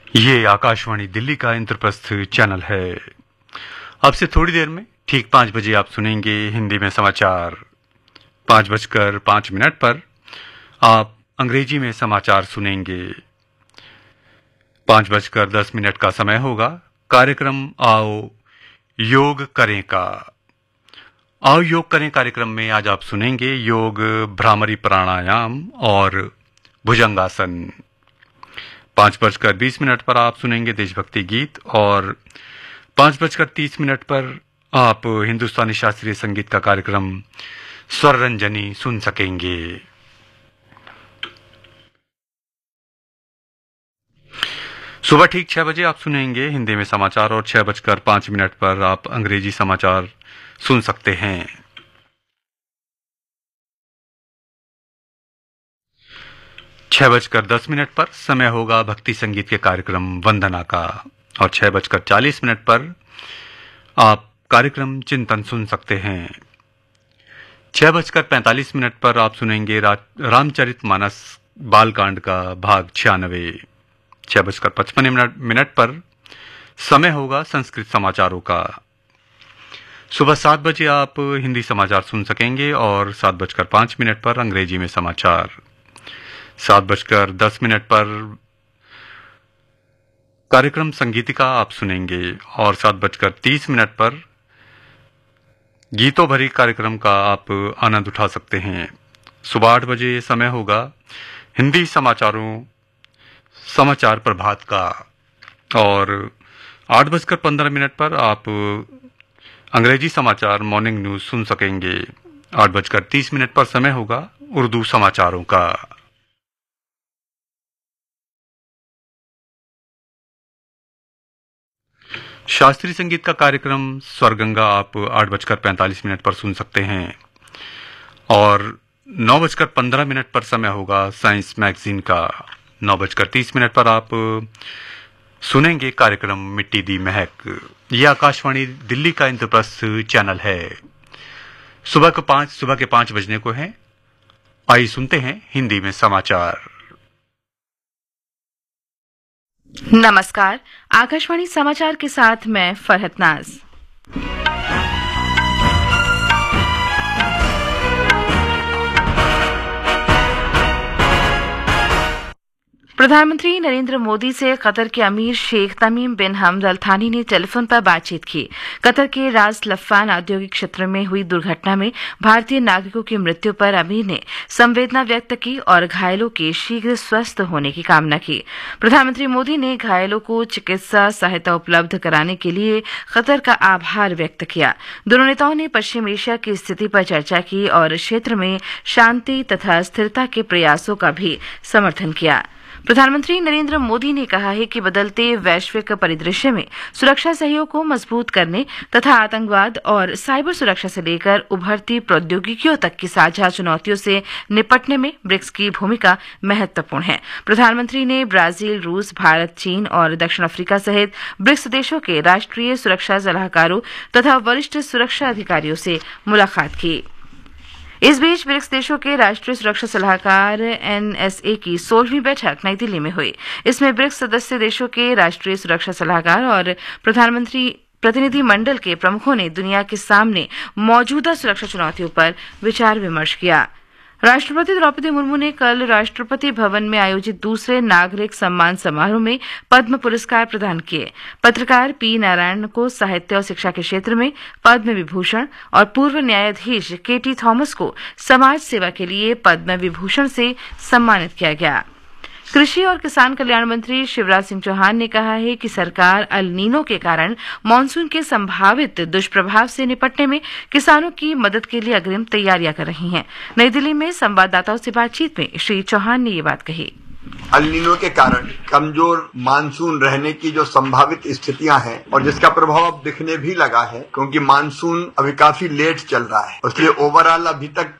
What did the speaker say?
ये आकाशवाणी दिल्ली का इंद्रप्रस्थ चैनल है। अब से थोड़ी देर में ठीक 5 बजे आप सुनेंगे हिंदी में समाचार। 5:05 पर आप अंग्रेजी में समाचार सुनेंगे। 5:10 का समय होगा कार्यक्रम आओ योग करें का। आओ योग करें कार्यक्रम में आज आप सुनेंगे योग, भ्रामरी प्राणायाम और भुजंगासन। 5:20 पर आप सुनेंगे देशभक्ति गीत और 5:30 पर आप हिंदुस्तानी शास्त्रीय संगीत का कार्यक्रम स्वर रंजनी सुन सकेंगे। सुबह ठीक 6 बजे आप सुनेंगे हिंदी में समाचार और 6:05 पर आप अंग्रेजी समाचार सुन सकते हैं। 6:10 पर समय होगा भक्ति संगीत के कार्यक्रम वंदना का और 6:40 पर आप कार्यक्रम चिंतन सुन सकते हैं। 6:45 पर आप सुनेंगे रामचरितमानस बालकांड का भाग 96। 6:55 पर समय होगा संस्कृत समाचारों का। सुबह 7 बजे आप हिंदी समाचार सुन सकेंगे और 7:05 पर अंग्रेजी में समाचार। 7:10 पर कार्यक्रम संगीतिका आप सुनेंगे और 7:30 पर गीतों भरी कार्यक्रम का आप आनंद उठा सकते हैं। सुबह 8 बजे समय होगा हिंदी समाचार प्रभात का और 8:15 पर आप अंग्रेजी समाचार मॉर्निंग न्यूज सुन सकेंगे। 8:30 पर समय होगा उर्दू समाचारों का। शास्त्रीय संगीत का कार्यक्रम स्वरगंगा आप 8:45 पर सुन सकते हैं और 9:15 पर समय होगा साइंस मैगजीन का। 9:30 पर आप सुनेंगे कार्यक्रम मिट्टी दी महक। यह आकाशवाणी दिल्ली का इंद्रप्रस्थ चैनल है। सुबह के 5 बजने को हैं। आइए सुनते हैं हिंदी में समाचार। नमस्कार, आकाशवाणी समाचार के साथ मैं फरहत नाज। प्रधानमंत्री नरेंद्र मोदी से कतर के अमीर शेख तमीम बिन हमद अल थानी ने टेलीफोन पर बातचीत की। कतर के रास लफान औद्योगिक क्षेत्र में हुई दुर्घटना में भारतीय नागरिकों की मृत्यु पर अमीर ने संवेदना व्यक्त की और घायलों के शीघ्र स्वस्थ होने की कामना की। प्रधानमंत्री मोदी ने घायलों को चिकित्सा सहायता उपलब्ध कराने के लिए कतर का आभार व्यक्त किया। दोनों नेताओं ने पश्चिम एशिया की स्थिति पर चर्चा की और क्षेत्र में शांति तथा स्थिरता के प्रयासों का भी समर्थन किया। प्रधानमंत्री नरेंद्र मोदी ने कहा है कि बदलते वैश्विक परिदृश्य में सुरक्षा सहयोग को मजबूत करने तथा आतंकवाद और साइबर सुरक्षा से लेकर उभरती प्रौद्योगिकियों तक की साझा चुनौतियों से निपटने में ब्रिक्स की भूमिका महत्वपूर्ण है। प्रधानमंत्री ने ब्राजील, रूस, भारत, चीन और दक्षिण अफ्रीका सहित ब्रिक्स देशों के राष्ट्रीय सुरक्षा सलाहकारों तथा वरिष्ठ सुरक्षा अधिकारियों से मुलाकात की। इस बीच ब्रिक्स देशों के राष्ट्रीय सुरक्षा सलाहकार NSA की 16वीं बैठक नई दिल्ली में हुई। इसमें ब्रिक्स सदस्य देशों के राष्ट्रीय सुरक्षा सलाहकार और प्रतिनिधि मंडल के प्रमुखों ने दुनिया के सामने मौजूदा सुरक्षा चुनौतियों पर विचार विमर्श किया। राष्ट्रपति द्रौपदी मुर्मू ने कल राष्ट्रपति भवन में आयोजित दूसरे नागरिक सम्मान समारोह में पद्म पुरस्कार प्रदान किए। पत्रकार P. नारायण को साहित्य और शिक्षा के क्षेत्र में पद्म विभूषण और पूर्व न्यायाधीश KT थॉमस को समाज सेवा के लिए पद्म विभूषण से सम्मानित किया गया। कृषि और किसान कल्याण मंत्री शिवराज सिंह चौहान ने कहा है कि सरकार अल नीनो के कारण मानसून के संभावित दुष्प्रभाव से निपटने में किसानों की मदद के लिए अग्रिम तैयारियां कर रही है। नई दिल्ली में संवाददाताओं से बातचीत में श्री चौहान ने ये बात कही। अल नीनो के कारण कमजोर मानसून रहने की जो संभावित स्थितियां हैं और जिसका प्रभाव अब दिखने भी लगा है, क्योंकि मानसून अभी काफी लेट चल रहा है, इसलिए ओवरऑल अभी तक